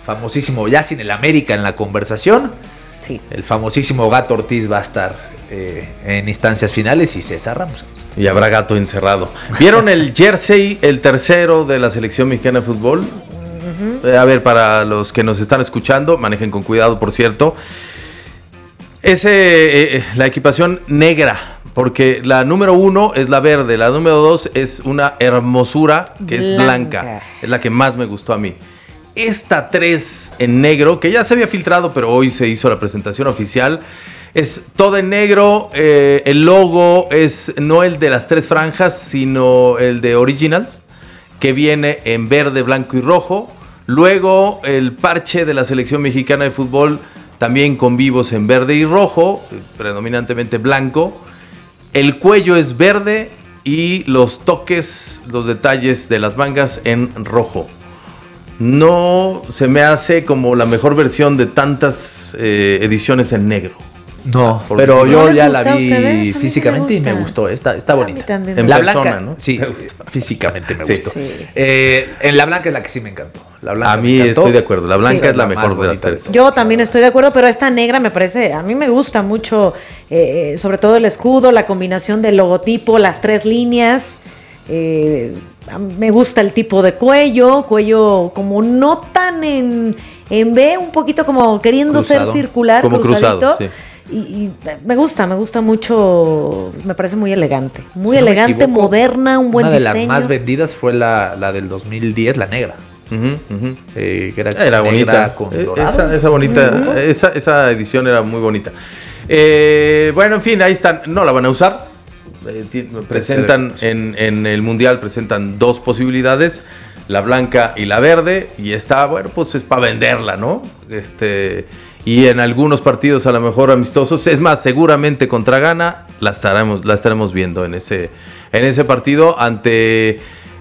famosísimo, ya sin el América en la conversación, Sí. el famosísimo Gato Ortiz va a estar en instancias finales y César Ramos. Y habrá gato encerrado. ¿Vieron el jersey, el tercero de la selección mexicana de fútbol? A ver, para los que nos están escuchando, manejen con cuidado, por cierto. La equipación negra, porque la número 1 es la verde, la número 2 es una hermosura que es blanca. Es la que más me gustó a mí. Esta 3 en negro, que ya se había filtrado, pero hoy se hizo la presentación oficial, es todo en negro. El logo es no el de las 3 franjas, sino el de Originals, que viene en verde, blanco y rojo. Luego el parche de la selección mexicana de fútbol, también con vivos en verde y rojo, predominantemente blanco. El cuello es verde y los toques, los detalles de las mangas en rojo. No se me hace como la mejor versión de tantas ediciones en negro. No, Porque pero si yo ¿no les ya gusta la a vi ustedes? A mí sí me físicamente y me gusta. gustó. Está bonita. también. En La persona, blanca, ¿no? sí, físicamente me Sí. gustó. Sí. En la blanca es la que sí me encantó. La blanca A me mí encantó. estoy de acuerdo. La blanca Sí. es la más mejor de las bonita 3. todas. Yo también estoy de acuerdo, pero esta negra me parece, a mí me gusta mucho, sobre todo el escudo, la combinación del logotipo, las 3 líneas. Me gusta el tipo de cuello como no tan en B, un poquito como queriendo Cruzado. ser circular, Como cruzadito. cruzado, sí. Y me gusta mucho, me parece muy elegante, muy Si no me elegante, equivoco, moderna, un buen una de diseño. las más vendidas fue la del 2010, la negra. Que era Era negra bonita. con dorado. Esa bonita. Esa edición era muy bonita. Bueno, en fin, ahí están. No la van a usar. Presentan en el Mundial, presentan 2 posibilidades, la blanca y la verde, y está, bueno, pues es para venderla, ¿no? Y en algunos partidos a lo mejor amistosos, es más, seguramente contra Ghana la estaremos viendo en ese partido ante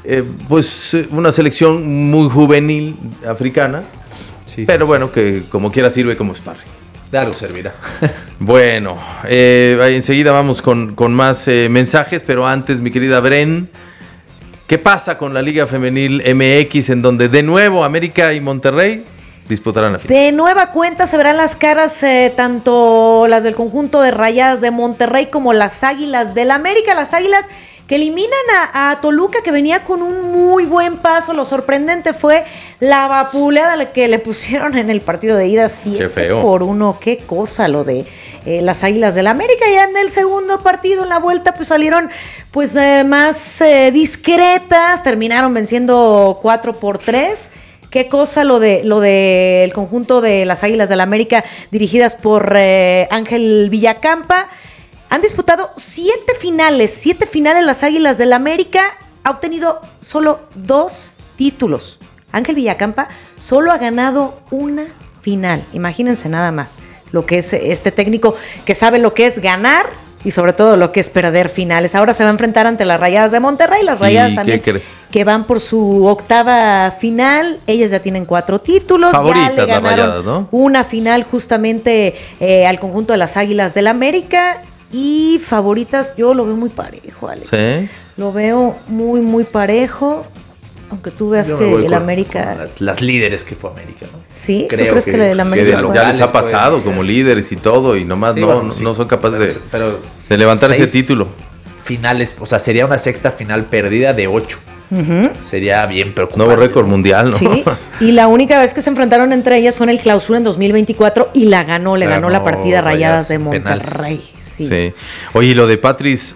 pues una selección muy juvenil africana, Sí, pero sí, bueno, que como quiera sirve como sparring. de algo servirá. Bueno, enseguida vamos con más mensajes, pero antes, mi querida Bren, ¿qué pasa con la Liga Femenil MX, en donde de nuevo América y Monterrey disputarán la final? De nueva cuenta se verán las caras, tanto las del conjunto de Rayadas de Monterrey como las Águilas del América. Las Águilas que eliminan a Toluca, que venía con un muy buen paso. Lo sorprendente fue la vapuleada que le pusieron en el partido de ida, 7-1. Qué cosa lo de las Águilas del América. Ya en el segundo partido, en la vuelta, pues salieron pues más discretas. Terminaron venciendo 4-3. Qué cosa lo de el conjunto de las Águilas del América, dirigidas por Ángel Villacampa. Han disputado 7 finales las Águilas del América. Ha obtenido solo 2 títulos. Ángel Villacampa solo ha ganado una final. Imagínense nada más lo que es este técnico, que sabe lo que es ganar y sobre todo lo que es perder finales. Ahora se va a enfrentar ante las Rayadas de Monterrey. Las Rayadas también, ¿qué crees? que van por su 8ª final. Ellas ya tienen 4 títulos. Favoritas ya le las ganaron Rayadas, ¿no? una final justamente al conjunto de las Águilas del América. Y favoritas, yo lo veo muy parejo, Alex. ¿Sí? Lo veo muy, muy parejo. Aunque tú veas Yo me que voy el con América... las líderes que fue América, ¿no? ¿Sí? ¿Tú Creo crees que el Que América... ya les ha locales, pasado pues, como líderes y todo, y nomás Sí, no, bueno, sí. no son capaces Pero de levantar ese 6 título. finales, o sea, sería una 6ª final perdida de 8. Sería bien preocupante. Nuevo récord mundial, ¿no? Sí, y la única vez que se enfrentaron entre ellas fue en el Clausura en 2024 y le ganó la partida Rayadas de Monterrey. Sí. Sí. Oye, y lo de Patrice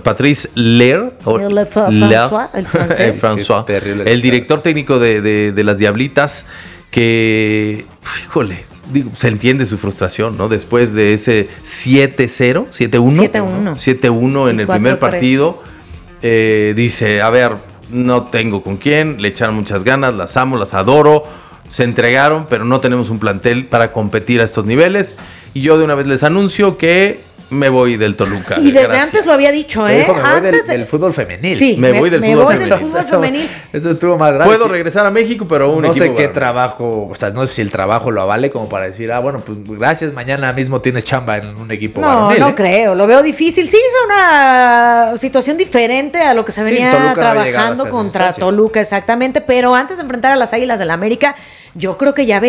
Lair, François, el francés. François, Sí, terrible. el director técnico de las Diablitas, que, híjole, se entiende su frustración, ¿no? Después de ese 7-0, 7-1, 7-1 en el primer 4-3. partido, dice, a ver, no tengo con quién, le echaron muchas ganas, las amo, las adoro, se entregaron, pero no tenemos un plantel para competir a estos niveles, y yo de una vez les anuncio que me voy del Toluca. Y desde Gracias. antes lo había dicho, Me dijo, me voy antes del fútbol femenil. Sí, Me voy del fútbol femenil. fútbol femenil. Eso estuvo más grave. Puedo regresar a México, pero un No equipo sé qué varonil. trabajo, o sea, no sé si el trabajo lo avale como para decir, bueno, pues gracias, mañana mismo tienes chamba en un equipo No, varonil. no creo, lo veo difícil. Sí, es una situación diferente a lo que se venía Toluca no había llegado trabajando hasta esas contra instancias. Toluca, exactamente. Pero antes de enfrentar a las Águilas del América, yo creo que ya